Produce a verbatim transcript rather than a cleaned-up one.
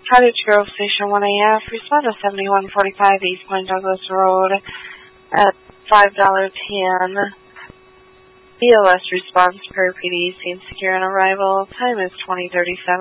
Cottage Grove Station one A F, respond to seventy-one forty-five East Point Douglas Road at five ten. B O S response per P D, scene secure on arrival. Time is twenty thirty-seven.